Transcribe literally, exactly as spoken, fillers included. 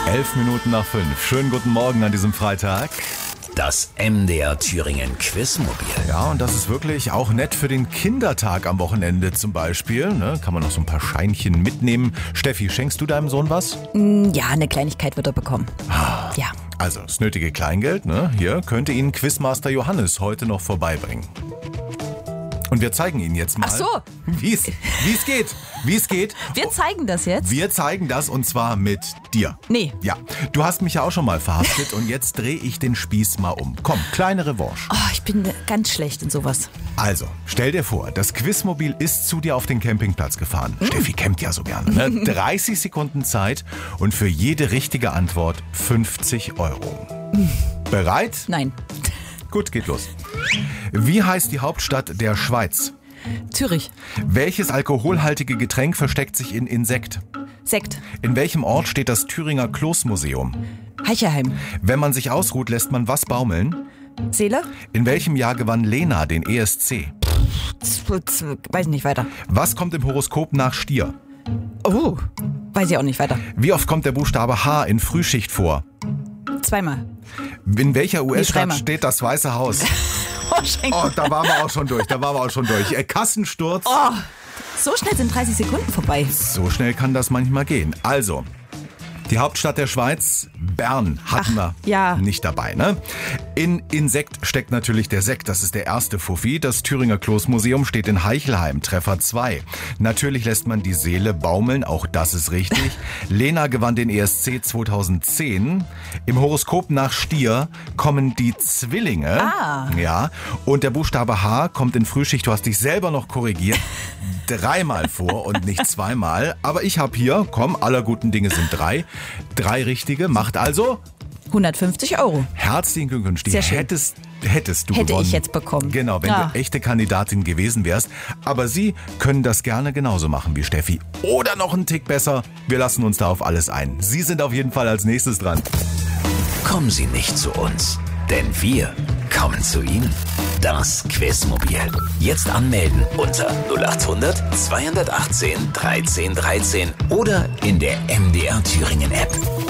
Elf Minuten nach fünf. Schönen guten Morgen an diesem Freitag. Das M D R Thüringen Quizmobil. Ja, und das ist wirklich auch nett für den Kindertag am Wochenende zum Beispiel. Ne? Kann man noch so ein paar Scheinchen mitnehmen. Steffi, schenkst du deinem Sohn was? Ja, eine Kleinigkeit wird er bekommen. Ah. Ja. Also das nötige Kleingeld, ne? Hier könnte Ihnen Quizmaster Johannes heute noch vorbeibringen. Und wir zeigen Ihnen jetzt mal, Ach so. wie es wie es geht. Wie es geht. Wir zeigen das jetzt? Wir zeigen das und zwar mit dir. Nee. Ja, du hast mich ja auch schon mal verhaftet und jetzt drehe ich den Spieß mal um. Komm, kleine Revanche. Oh, ich bin ganz schlecht in sowas. Also, stell dir vor, das Quizmobil ist zu dir auf den Campingplatz gefahren. Mm. Steffi campt ja so gerne. Ne? dreißig Sekunden Zeit und für jede richtige Antwort fünfzig Euro. Mm. Bereit? Nein. Gut, geht los. Wie heißt die Hauptstadt der Schweiz? Zürich. Welches alkoholhaltige Getränk versteckt sich in Insekt? Sekt. In welchem Ort steht das Thüringer Kloßmuseum? Heicherheim. Wenn man sich ausruht, lässt man was baumeln? Seele? In welchem Jahr gewann Lena den E S C? Weiß nicht weiter. Was kommt im Horoskop nach Stier? Oh, weiß ich auch nicht weiter. Wie oft kommt der Buchstabe H in Frühschicht vor? Zweimal. In welcher U S-Stadt Nee, steht das Weiße Haus? Oh, Schenken. Oh, da waren wir auch schon durch, da waren wir auch schon durch. Äh, Kassensturz. Oh, so schnell sind dreißig Sekunden vorbei. So schnell kann das manchmal gehen. Also, die Hauptstadt der Schweiz, Bern, hatten Ach, wir ja. nicht dabei, ne? In Insekt steckt natürlich der Sekt, das ist der erste Fuffi. Das Thüringer Kloßmuseum steht in Heichelheim, Treffer zwei. Natürlich lässt man die Seele baumeln, auch das ist richtig. Lena gewann den E S C zweitausendzehn. Im Horoskop nach Stier kommen die Zwillinge. Ah. Ja, und der Buchstabe H kommt in Frühschicht, du hast dich selber noch korrigiert, dreimal vor und nicht zweimal. Aber ich habe hier, komm, aller guten Dinge sind drei. Drei richtige, macht also hundertfünfzig Euro. herzlichen Glückwunsch. Die Sehr schön. hättest, hättest du Hätte gewonnen. ich jetzt bekommen. Genau, wenn Ja. du echte Kandidatin gewesen wärst. Aber Sie können das gerne genauso machen wie Steffi. Oder noch einen Tick besser. Wir lassen uns da auf alles ein. Sie sind auf jeden Fall als nächstes dran. Kommen Sie nicht zu uns, denn wir kommen zu Ihnen. Das Quizmobil. Jetzt anmelden unter null acht hundert zweihundertachtzehn dreizehn dreizehn oder in der M D R Thüringen App.